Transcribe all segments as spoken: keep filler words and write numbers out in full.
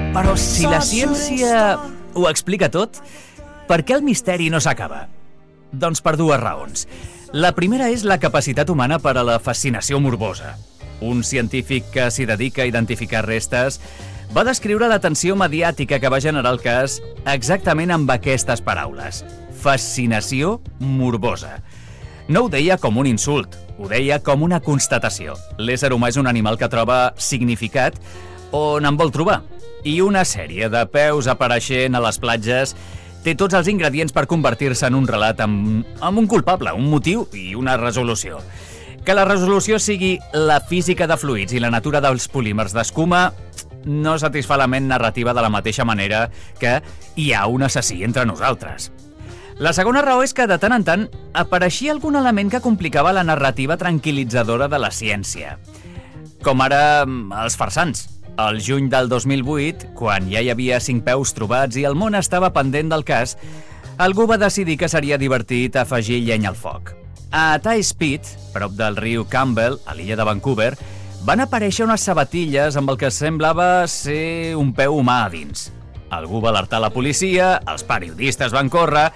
Però si la ciència ho explica tot, per què el misteri no s'acaba? Doncs per dues raons. La primera és la capacitat humana per a la fascinació morbosa. Un científic que s'hi dedica a identificar restes va descriure l'atenció mediàtica que va generar el cas exactament amb aquestes paraules. Fascinació morbosa. No ho deia com un insult, ho deia com una constatació. L'ésser humà és un animal que troba significat on en vol trobar. I una sèrie de peus apareixent a les platges té tots els ingredients per convertir-se en un relat amb, amb un culpable, un motiu i una resolució. Que la resolució sigui la física de fluids i la natura dels polímers d'escuma no satisfà la ment narrativa de la mateixa manera que hi ha un assassí entre nosaltres. La segona raó és que de tant en tant apareixia algun element que complicava la narrativa tranquil·litzadora de la ciència. Com ara els farsans. Al juny del dos mil vuit, quan ja hi havia cinc peus trobats i el món estava pendent del cas, algú va decidir que seria divertit afegir llenya al foc. A Tays Pit, prop del riu Campbell, a l'illa de Vancouver, van aparèixer unes sabatilles amb el que semblava ser un peu humà a dins. Algú va alertar la policia, els periodistes van córrer,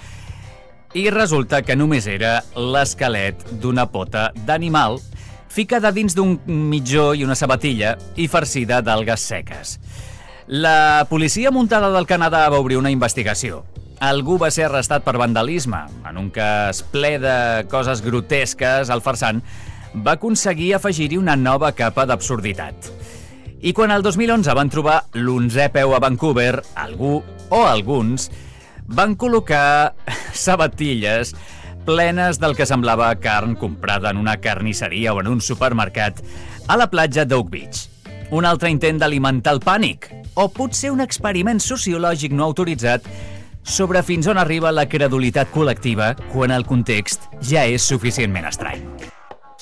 i resulta que només era l'esquelet d'una pota d'animal ficada dins d'un mitjó i una sabatilla i farcida d'algues seques. La policia muntada del Canadà va obrir una investigació. Algú va ser arrestat per vandalisme. En un cas ple de coses grotesques, el farsant va aconseguir afegir-hi una nova capa d'absurditat. I quan el dos mil onze van trobar l'onzè peu a Vancouver, algú o alguns van col·locar sabatilles plenes del que semblava carn comprada en una carnisseria o en un supermercat a la platja d'Oak Beach. Un altre intent d'alimentar el pànic? O potser un experiment sociològic no autoritzat sobre fins on arriba la credulitat col·lectiva quan el context ja és suficientment estrany.